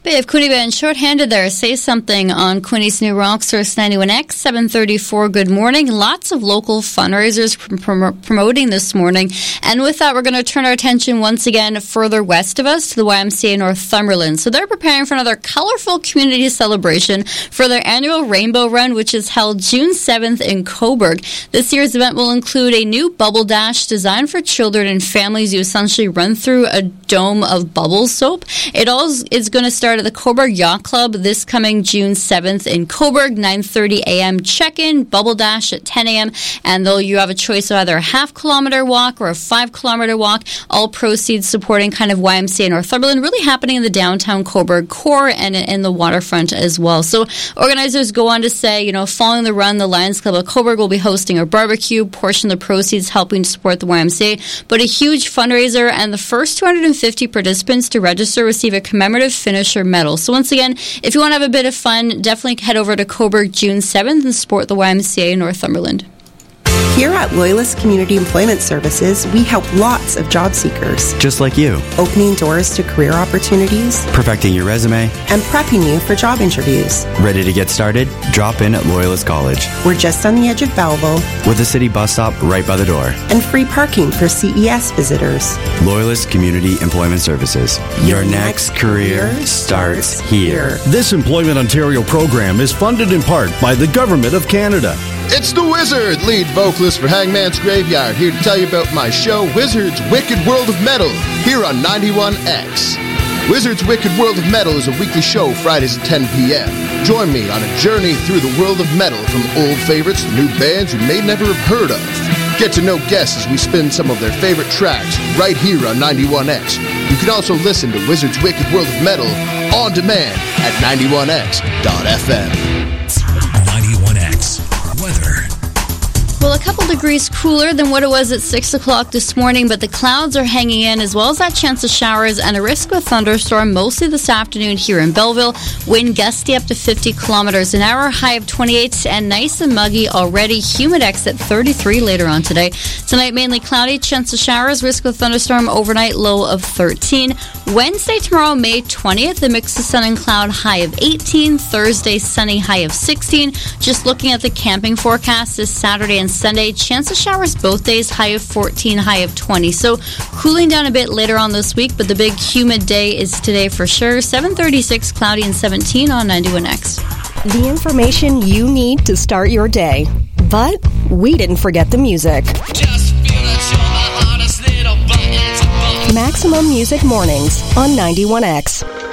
If Cooney been short-handed there, say something on Cooney's new Rock Source 91X, 734. Good morning. Lots of local fundraisers promoting this morning. And with that, we're going to turn our attention once again further west of us to the YMCA Northumberland. So they're preparing for another colorful community celebration for their annual Rainbow Run, which is held June 7th in Cobourg. This year's event will include a new bubble dash designed for children and families. You essentially run through a dome of bubble soap. It all is going to start at the Cobourg Yacht Club this coming June 7th in Cobourg, 9:30 a.m. check-in, bubble dash at 10 a.m. And though you have a choice of either a half-kilometer walk or a 5-kilometer walk, all proceeds supporting kind of YMCA Northumberland, really happening in the downtown Cobourg core and in the waterfront as well. So organizers go on to say, following the run, the Lions Club of Cobourg will be hosting a barbecue, portion of the proceeds helping to support the YMCA, but a huge fundraiser, and the first 250 participants to register receive a commemorative finisher medal. So once again, if you want to have a bit of fun, definitely head over to Cobourg June 7th and support the YMCA Northumberland. Here at Loyalist Community Employment Services, we help lots of job seekers. Just like you. Opening doors to career opportunities. Perfecting your resume. And prepping you for job interviews. Ready to get started? Drop in at Loyalist College. We're just on the edge of Belleville. With a city bus stop right by the door. And free parking for CES visitors. Loyalist Community Employment Services. Your next career starts here. This Employment Ontario program is funded in part by the Government of Canada. It's the Wizard, lead vocalist for Hangman's Graveyard, here to tell you about my show, Wizard's Wicked World of Metal, here on 91X. Wizard's Wicked World of Metal is a weekly show, Fridays at 10 p.m. Join me on a journey through the world of metal, from old favorites to new bands you may never have heard of. Get to know guests as we spin some of their favorite tracks right here on 91X. You can also listen to Wizard's Wicked World of Metal on demand at 91x.fm. 91X weather. Well, a couple degrees cooler than what it was at 6 o'clock this morning, but the clouds are hanging in, as well as that chance of showers and a risk of a thunderstorm mostly this afternoon here in Belleville. Wind gusty up to 50 kilometers an hour, high of 28, and nice and muggy already. Humidex at 33 later on today. Tonight, mainly cloudy, chance of showers, risk of a thunderstorm overnight, low of 13. Wednesday, tomorrow, May 20th, a mix of sun and cloud, high of 18. Thursday, sunny, high of 16. Just looking at the camping forecast this Saturday and Sunday, chance of showers both days, high of 14, high of 20. So cooling down a bit later on this week, but the big humid day is today for sure. 7:36, cloudy and 17 on 91X. The information you need to start your day. But we didn't forget the music. Maximum Music Mornings on 91X.